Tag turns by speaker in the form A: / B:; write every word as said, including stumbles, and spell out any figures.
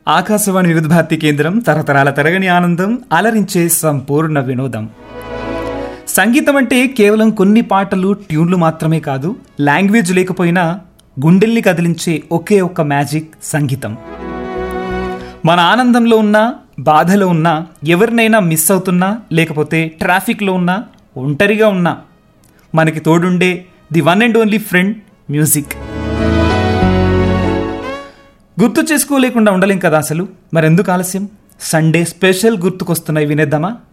A: ఆకాశవాణి వివిధ భారతి కేంద్రం, తరతరాల తరగని ఆనందం, అలరించే సంపూర్ణ వినోదం. సంగీతం అంటే కేవలం కొన్ని పాటలు, ట్యూన్లు మాత్రమే కాదు. లాంగ్వేజ్ లేకపోయినా గుండెల్ని కదిలించే ఒకే ఒక్క మ్యాజిక్ సంగీతం. మన ఆనందంలో ఉన్నా, బాధలో ఉన్నా, ఎవరినైనా మిస్ అవుతున్నా, లేకపోతే ట్రాఫిక్లో ఉన్నా, ఒంటరిగా ఉన్నా, మనకి తోడుండే the one and only friend music. గుర్తు చేసుకోలేకుండా ఉండలేం కదా అసలు. మరెందుకు ఆలస్యం? సండే స్పెషల్ గుర్తుకొస్తున్నాయి, వినేద్దామా?